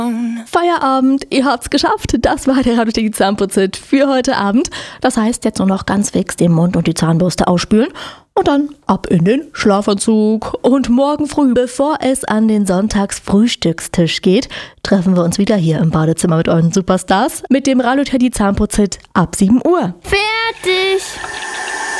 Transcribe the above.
Feierabend, ihr habt's geschafft. Das war der Radio Zahnputz-Hit für heute Abend. Das heißt, jetzt nur noch ganz fix den Mund und die Zahnbürste ausspülen und dann ab in den Schlafanzug. Und morgen früh, bevor es an den Sonntagsfrühstückstisch geht, treffen wir uns wieder hier im Badezimmer mit euren Superstars mit dem Radio Zahnputz-Hit ab 7 Uhr. Fertig!